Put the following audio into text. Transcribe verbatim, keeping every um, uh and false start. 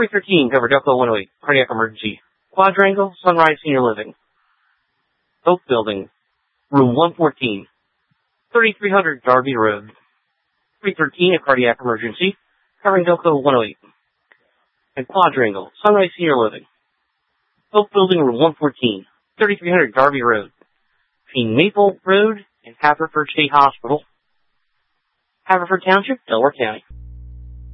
three thirteen, cover Delco one oh eight, cardiac emergency. Quadrangle, Sunrise Senior Living. Oak Building, room one fourteen, thirty-three hundred Darby Road. three thirteen, a cardiac emergency, covering Delco one oh eight. And Quadrangle, Sunrise Senior Living. Oak Building, room one fourteen, thirty-three hundred Darby Road. Between Maple Road and Haverford State Hospital. Haverford Township, Delaware County.